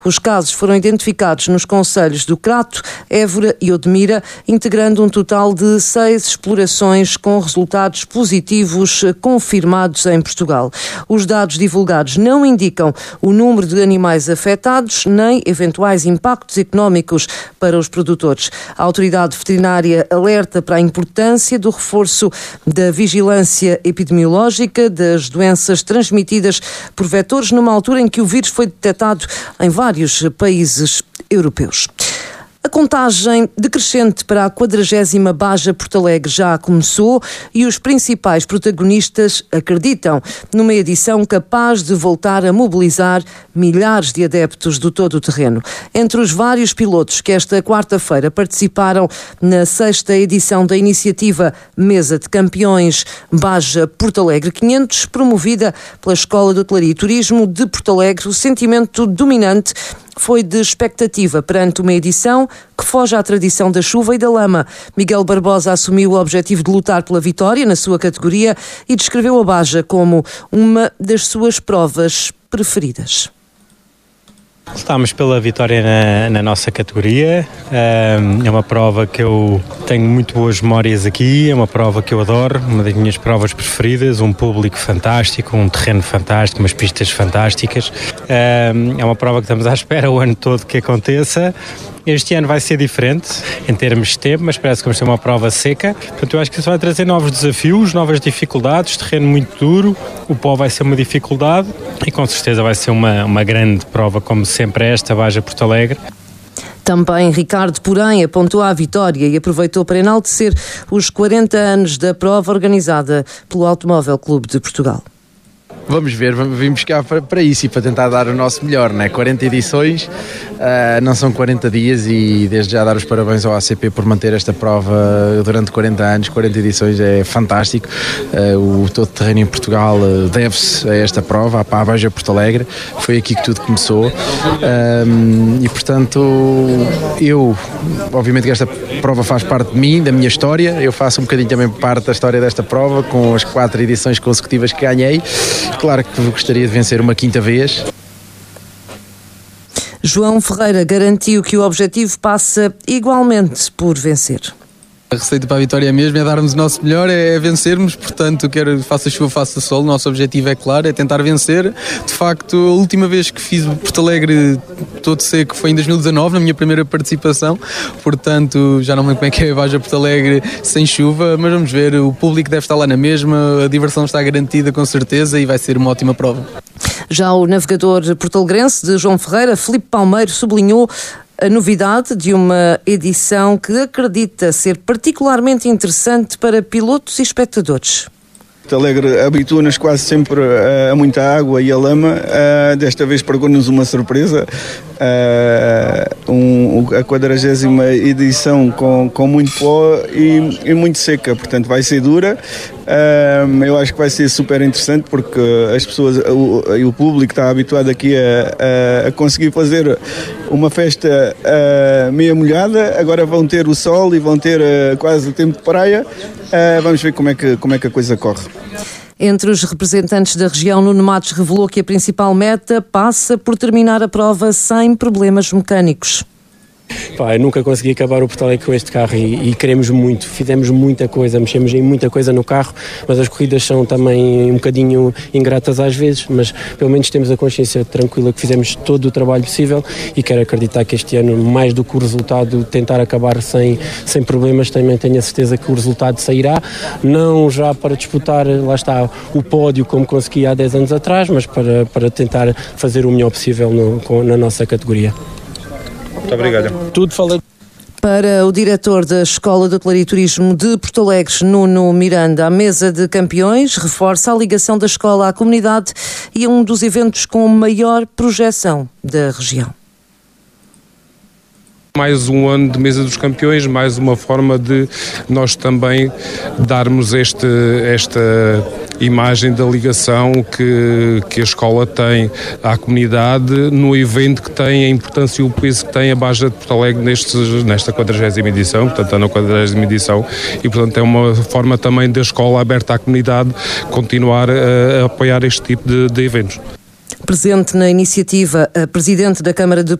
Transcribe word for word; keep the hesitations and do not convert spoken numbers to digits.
Os casos foram identificados nos concelhos do Crato, Évora e Odmira, integrando um total de seis explorações com resultados positivos confirmados em Portugal. Os dados divulgados não indicam o número de animais afetados nem eventuais impactos económicos para os produtores. A autoridade veterinária alerta para a importância do reforço da vigilância epidemiológica das doenças transmitidas por vetores numa altura em que o vírus foi detectado em vários vários países europeus. A contagem decrescente para a quadragésima Baja Porto Alegre já começou e os principais protagonistas acreditam numa edição capaz de voltar a mobilizar milhares de adeptos do todo o terreno. Entre os vários pilotos que esta quarta-feira participaram na sexta edição da iniciativa Mesa de Campeões Baja Porto Alegre quinhentos, promovida pela Escola de Hotelaria e Turismo de Porto Alegre, o sentimento dominante foi de expectativa perante uma edição que foge à tradição da chuva e da lama. Miguel Barbosa assumiu o objetivo de lutar pela vitória na sua categoria e descreveu a Baja como uma das suas provas preferidas. Lutámos pela vitória na, na nossa categoria, é uma prova que eu tenho muito boas memórias aqui, é uma prova que eu adoro, uma das minhas provas preferidas, um público fantástico, um terreno fantástico, umas pistas fantásticas, é uma prova que estamos à espera o ano todo que aconteça. Este ano vai ser diferente em termos de tempo, mas parece que vamos ter uma prova seca. Portanto, eu acho que isso vai trazer novos desafios, novas dificuldades, terreno muito duro, o pó vai ser uma dificuldade e com certeza vai ser uma, uma grande prova, como sempre esta, Baja Porto Alegre. Também Ricardo, porém, apontou à vitória e aproveitou para enaltecer os quarenta anos da prova organizada pelo Automóvel Clube de Portugal. Vamos ver, vimos cá para, para isso e para tentar dar o nosso melhor, né? quarenta edições, uh, não são quarenta dias e desde já dar os parabéns ao A C P por manter esta prova durante quarenta anos, quarenta edições é fantástico. Uh, o todo terreno em Portugal uh, deve-se a esta prova, à Baja Porto Alegre, foi aqui que tudo começou um, e portanto eu, obviamente que esta prova faz parte de mim, da minha história, eu faço um bocadinho também parte da história desta prova com as quatro edições consecutivas que ganhei. Claro que gostaria de vencer uma quinta vez. João Ferreira garantiu que o objetivo passa igualmente por vencer. A receita para a vitória é mesmo, é darmos o nosso melhor, é vencermos, portanto, quer faça chuva, faça sol, o nosso objetivo é claro, é tentar vencer. De facto, a última vez que fiz o Porto Alegre todo seco foi em dois mil e dezanove, na minha primeira participação, portanto, já não me lembro como é que é a Baja Porto Alegre sem chuva, mas vamos ver, o público deve estar lá na mesma, a diversão está garantida com certeza e vai ser uma ótima prova. Já o navegador porto-alegrense de João Ferreira, Filipe Palmeiro, sublinhou a novidade de uma edição que acredita ser particularmente interessante para pilotos e espectadores. Porto Alegre habitua-nos quase sempre a muita água e a lama. Uh, desta vez pregou-nos uma surpresa. Uh, um, a quadragésima edição com, com muito pó e, e muito seca, portanto vai ser dura. Uh, eu acho que vai ser super interessante porque as pessoas, o, o público está habituado aqui a, a, a conseguir fazer uma festa uh, meia molhada, agora vão ter o sol e vão ter uh, quase o tempo de praia. Uh, vamos ver como é que, como é que a coisa corre. Entre os representantes da região, Nuno Matos revelou que a principal meta passa por terminar a prova sem problemas mecânicos. Pá, eu nunca consegui acabar o Porto Alegre com este carro e, e queremos muito, fizemos muita coisa, mexemos em muita coisa no carro, mas as corridas são também um bocadinho ingratas às vezes, mas pelo menos temos a consciência tranquila que fizemos todo o trabalho possível e quero acreditar que este ano, mais do que o resultado, tentar acabar sem, sem problemas, também tenho a certeza que o resultado sairá, não já para disputar, lá está, o pódio como consegui há dez anos atrás, mas para, para tentar fazer o melhor possível no, na nossa categoria. Muito obrigado. Tudo falei. Para o diretor da Escola de Hotelaria e Turismo de Porto Alegre, Nuno Miranda, a Mesa de Campeões reforça a ligação da escola à comunidade e é um dos eventos com maior projeção da região. Mais um ano de Mesa dos Campeões, mais uma forma de nós também darmos este, esta imagem da ligação que, que a escola tem à comunidade no evento que tem, a importância e o peso que tem a Baja de Porto Alegre nestes, nesta quadragésima edição, portanto está na quadragésima edição e portanto é uma forma também da escola aberta à comunidade continuar a, a apoiar este tipo de, de eventos. Presente na iniciativa, a Presidente da Câmara de